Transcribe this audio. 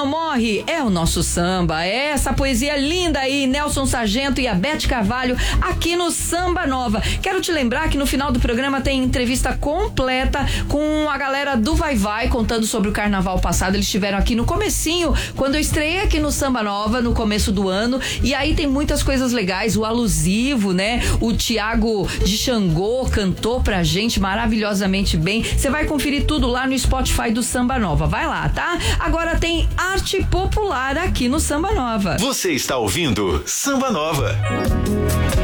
não morre é o nosso samba. É essa poesia linda aí, Nelson Sargento e a Beth Carvalho aqui no Samba Nova. Quero te lembrar que no final do programa tem entrevista completa com a galera do Vai Vai, contando sobre o carnaval passado. Eles estiveram aqui no comecinho, quando eu estreiei aqui no Samba Nova, no começo do ano, e aí tem muitas coisas legais, o alusivo, né? O Thiago de Xangô cantou pra gente maravilhosamente bem. Você vai conferir tudo lá no Spotify do Samba Nova. Vai lá, tá? Agora tem arte popular aqui no Samba Nova. Você está ouvindo Samba Nova.